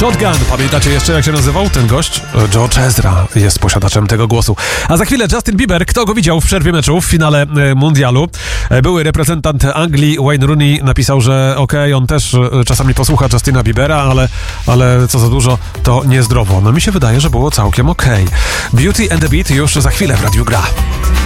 Shotgun. Pamiętacie jeszcze, jak się nazywał ten gość? George Ezra jest posiadaczem tego głosu. A za chwilę Justin Bieber. Kto go widział w przerwie meczu w finale mundialu? Były reprezentant Anglii Wayne Rooney napisał, że on też czasami posłucha Justina Biebera, ale co za dużo, to niezdrowo. No mi się wydaje, że było całkiem Beauty and the Beat już za chwilę w Radiu Gra.